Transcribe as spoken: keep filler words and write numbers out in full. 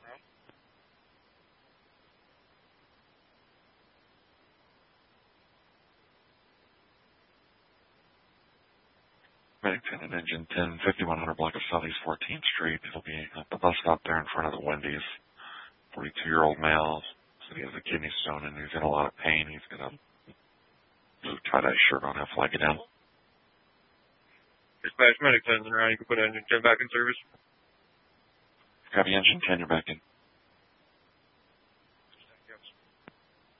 Medic ten, engine ten, fifty-one hundred block of Southeast fourteenth Street. He'll be at the bus stop there in front of the Wendy's. forty-two-year-old male. Said he has a kidney stone and he's in a lot of pain. He's got a blue tie-dye shirt on. He'll flag it down. Dispatch, medic ten's around. You can put engine ten back in service. Copy, engine ten, you're back in.